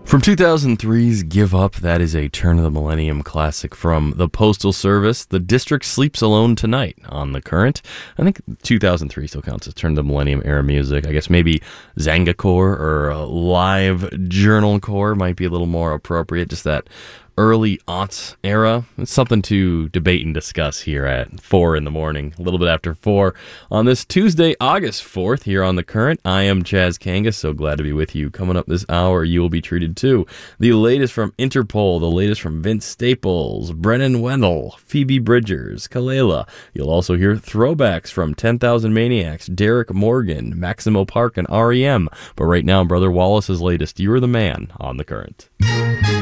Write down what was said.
From 2003's Give Up, that is a turn of the millennium classic from the Postal Service. The District Sleeps Alone Tonight on The Current. I think 2003 still counts as turn of the millennium era music. I guess maybe Zangacore or Live Journal Core might be a little more appropriate. Just that early aughts era. It's something to debate and discuss here at 4 in the morning, a little bit after 4 on this Tuesday, August 4th here on The Current. I am Chaz Kangas, so glad to be with you. Coming up this hour, you will be treated to the latest from Interpol, the latest from Vince Staples, Brennan Wendell, Phoebe Bridgers, Kalela. You'll also hear throwbacks from 10,000 Maniacs, Derek Morgan, Maximo Park, and REM. But right now, Brother Wallace's latest, You're the Man on The Current.